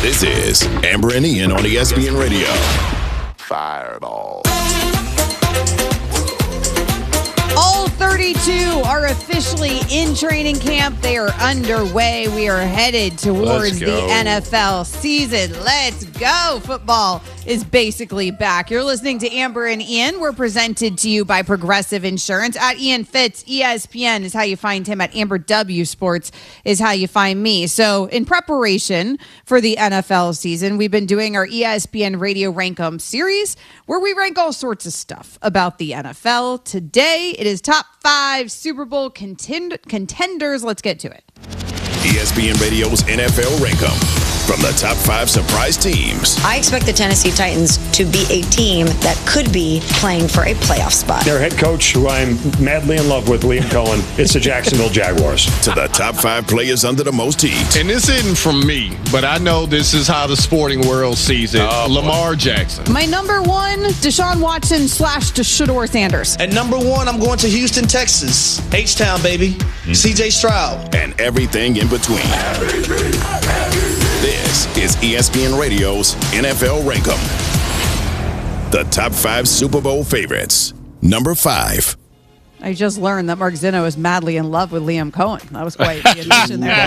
This is Amber and Ian on ESPN Radio. Fireball. All 32 are officially in training camp. They are underway. We are headed towards the NFL season. Let's go. Football is basically back. You're listening to Amber and Ian. We're presented to you by Progressive Insurance. At Ian Fitz, ESPN is how you find him. At Amber W Sports is how you find me. So in preparation for the NFL season, we've been doing our ESPN Radio Rank 'em series where we rank all sorts of stuff about the NFL. Today, it is top 5 Super Bowl contenders. Let's get to it. ESPN Radio's NFL Rank 'em. From the top 5 surprise teams. I expect the Tennessee Titans to be a team that could be playing for a playoff spot. Their head coach, who I'm madly in love with, Liam Cohen, it's the Jacksonville Jaguars. To the top 5 players under the most heat. And this isn't from me, but I know this is how the sporting world sees it. Lamar Jackson. My number 1, Deshaun Watson / Shedeur Sanders. At number 1, I'm going to Houston, Texas. H-Town, baby. CJ Stroud. And everything in between. This is ESPN Radio's NFL Rank 'em. The top 5 Super Bowl favorites. Number 5. I just learned that Mark Zinno is madly in love with Liam Cohen. That was quite the addition there.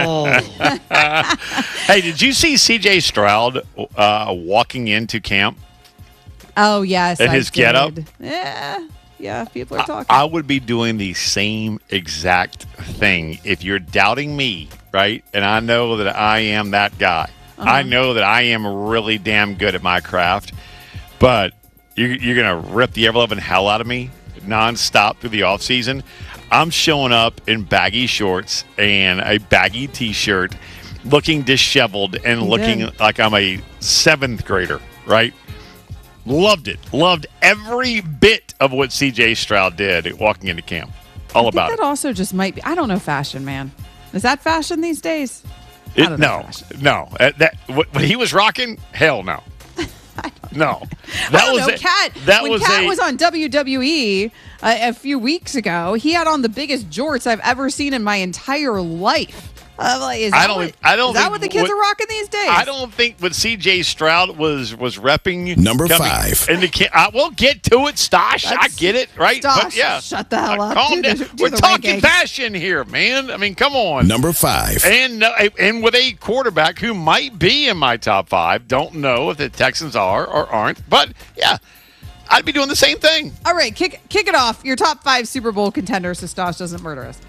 Hey, did you see CJ Stroud walking into camp? Oh, yes. And his getup? Yeah, people are talking. I would be doing the same exact thing if you're doubting me, right? And I know that I am that guy. I know that I am really damn good at my craft, but you're going to rip the ever-loving hell out of me nonstop through the offseason. I'm showing up in baggy shorts and a baggy T-shirt, looking disheveled and looking like I'm a 7th grader, right? Loved it. Loved every bit of what C.J. Stroud did walking into camp. All about it. That also just might be, I don't know fashion, man. Is that fashion these days? No. When he was rocking, hell no. No. Cat was on WWE a few weeks ago. He had on the biggest jorts I've ever seen in my entire life. Is that what the kids are rocking these days? I don't think what C.J. Stroud was repping. Number 5. We'll get to it, Stosh. I get it, right? Stosh, but yeah, shut the hell up. Calm down. We're talking fashion here, man. I mean, come on. Number 5. And with a quarterback who might be in my top 5. Don't know if the Texans are or aren't. But, yeah, I'd be doing the same thing. All right, kick it off. Your top 5 Super Bowl contenders so Stosh doesn't murder us.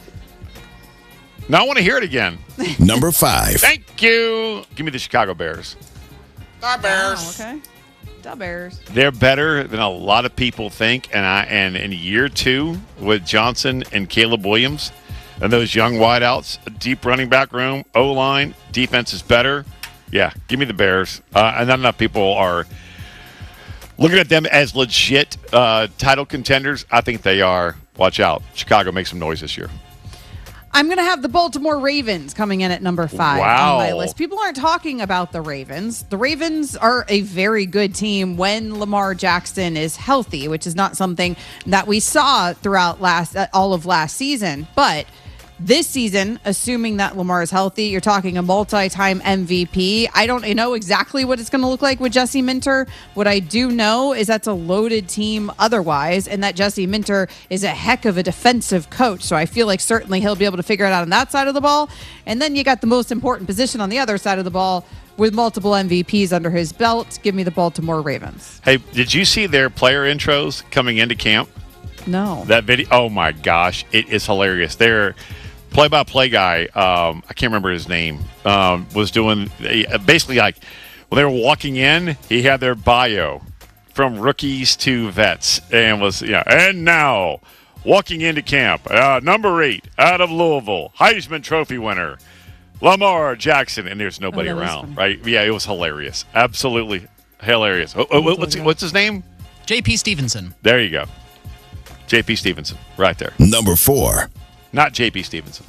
Now I want to hear it again. Number 5. Thank you. Give me the Chicago Bears. The Bears. Oh, okay. The Bears. They're better than a lot of people think. And in year 2 with Johnson and Caleb Williams and those young wideouts, a deep running back room, O-line, defense is better. Yeah, give me the Bears. And not enough people are looking at them as legit title contenders. I think they are. Watch out. Chicago makes some noise this year. I'm going to have the Baltimore Ravens coming in at number 5 on my list. People aren't talking about the Ravens. The Ravens are a very good team when Lamar Jackson is healthy, which is not something that we saw throughout all of last season. But this season, assuming that Lamar is healthy, you're talking a multi-time MVP. I don't know exactly what it's going to look like with Jesse Minter. What I do know is that's a loaded team otherwise, and that Jesse Minter is a heck of a defensive coach. So I feel like certainly he'll be able to figure it out on that side of the ball. And then you got the most important position on the other side of the ball with multiple MVPs under his belt. Give me the Baltimore Ravens. Hey, did you see their player intros coming into camp? No. That video, oh my gosh, it is hilarious. Their play-by-play guy, I can't remember his name, was doing basically like when they were walking in, he had their bio from rookies to vets and was, and now walking into camp, number 8 out of Louisville, Heisman Trophy winner, Lamar Jackson, and there's nobody around, right? Yeah, it was hilarious. Absolutely hilarious. What's his name? J.P. Stevenson. There you go. J.P. Stevenson, right there. Number 4. Not J.P. Stevenson.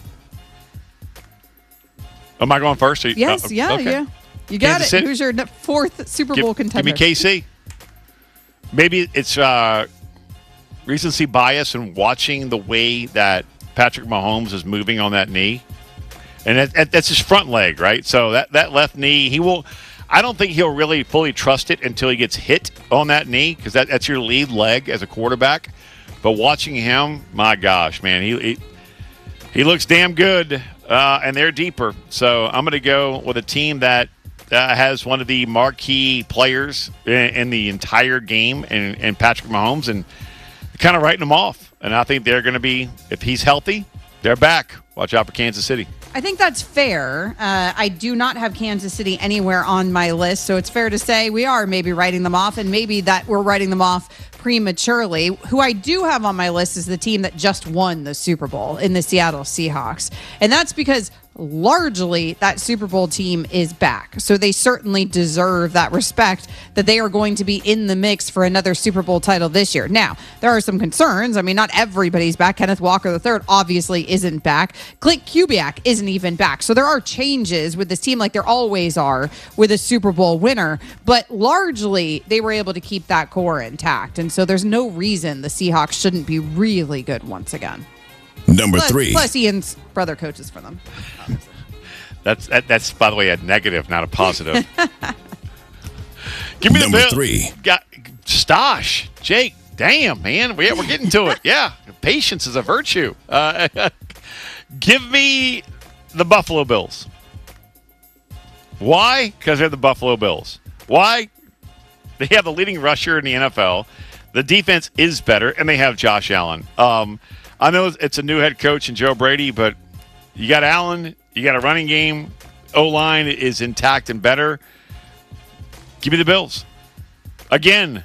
Am I going first? Yes, okay. Yeah. You got Kansas it. City? Who's your 4th Super Bowl contender? Give me KC. Maybe it's recency bias in watching the way that Patrick Mahomes is moving on that knee. And that's his front leg, right? So that left knee, I don't think he'll really fully trust it until he gets hit on that knee, because that's your lead leg as a quarterback. But watching him, my gosh, man, he looks damn good, and they're deeper. So I'm going to go with a team that has one of the marquee players in the entire game, and Patrick Mahomes, and kind of writing him off. And I think they're going to be, if he's healthy, they're back. Watch out for Kansas City. I think that's fair. I do not have Kansas City anywhere on my list, so it's fair to say we are maybe writing them off, and maybe that we're writing them off prematurely. Who I do have on my list is the team that just won the Super Bowl in the Seattle Seahawks. And that's because largely that Super Bowl team is back. So they certainly deserve that respect that they are going to be in the mix for another Super Bowl title this year. Now, there are some concerns. I mean, not everybody's back. Kenneth Walker III obviously isn't back. Clint Kubiak isn't even back. So there are changes with this team, like there always are with a Super Bowl winner. But largely, they were able to keep that core intact. And so there's no reason the Seahawks shouldn't be really good once again. Number 3. Plus, Ian's brother coaches for them. That's by the way a negative, not a positive. Give me Number the bill. 3. Got Stosh, Jake. Damn, man, we're getting to it. Yeah, patience is a virtue. Give me the Buffalo Bills. Why? Because they're the Buffalo Bills. Why? They have the leading rusher in the NFL. The defense is better, and they have Josh Allen. I know it's a new head coach in Joe Brady, but you got Allen, you got a running game, O-line is intact and better. Give me the Bills. Again.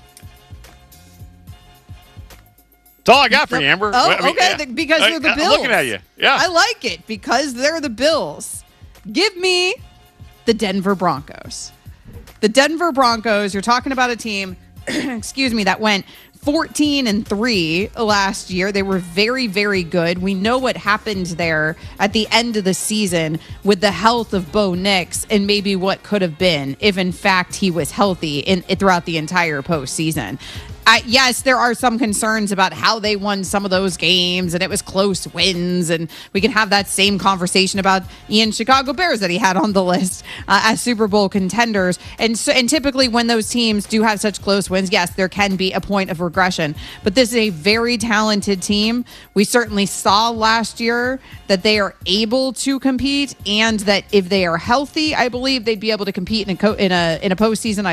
That's all I got for you, Amber. Oh, okay, yeah. Because they're the Bills. I'm looking at you. Yeah. I like it because they're the Bills. Give me the Denver Broncos. The Denver Broncos, you're talking about a team, that went 14-3 last year. They were very, very good. We know what happened there at the end of the season with the health of Bo Nix and maybe what could have been if, in fact, he was healthy throughout the entire postseason. Yes, there are some concerns about how they won some of those games, and it was close wins, and we can have that same conversation about Ian's Chicago Bears that he had on the list as Super Bowl contenders. And typically when those teams do have such close wins, yes, there can be a point of regression. But this is a very talented team. We certainly saw last year that they are able to compete, and that if they are healthy, I believe they'd be able to compete in a postseason.